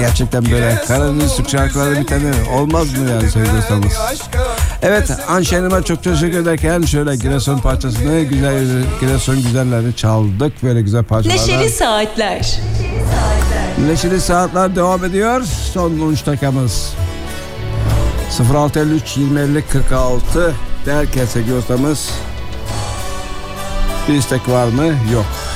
Gerçekten böyle Karadeniz Türk şarkıları bir tane olmaz mı yani sevgili dostlarımız? Evet, Anşen'ime çok teşekkür ederken şöyle Giresun parçasını, güzel Giresun güzellerini çaldık, böyle güzel parçalarla. Neşeli Saatler. Neşeli Saatler devam ediyor. Son 13 dakikamız. 0653 2050 46 derken sevgili dostlarımız, bir istek var mı? Yok.